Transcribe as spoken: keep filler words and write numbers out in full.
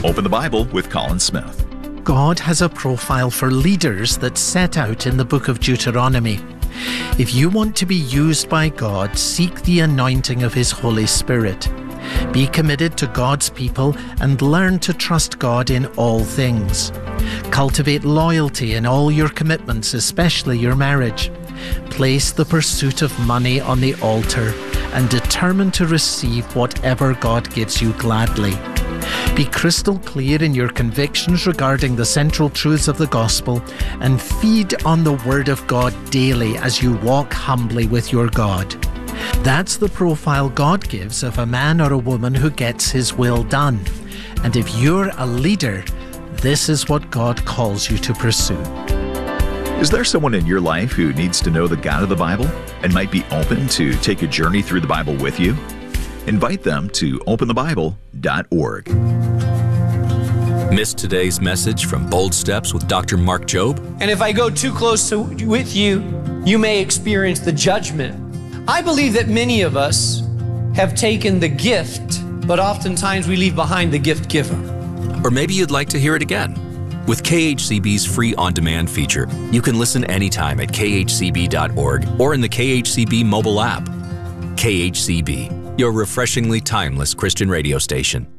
Open the Bible with Colin Smith. God has a profile for leaders that's set out in the book of Deuteronomy. If you want to be used by God, seek the anointing of His Holy Spirit. Be committed to God's people and learn to trust God in all things. Cultivate loyalty in all your commitments, especially your marriage. Place the pursuit of money on the altar and determine to receive whatever God gives you gladly. Be crystal clear in your convictions regarding the central truths of the gospel and feed on the Word of God daily as you walk humbly with your God. That's the profile God gives of a man or a woman who gets His will done. And if you're a leader, this is what God calls you to pursue. Is there someone in your life who needs to know the God of the Bible and might be open to take a journey through the Bible with you? Invite them to open the bible dot org. Missed today's message from Bold Steps with Doctor Mark Jobe? And if I go too close to, with you, you may experience the judgment. I believe that many of us have taken the gift, but oftentimes we leave behind the gift giver. Or maybe you'd like to hear it again. With K H C B's free on-demand feature, you can listen anytime at K H C B dot org or in the K H C B mobile app. K H C B, your refreshingly timeless Christian radio station.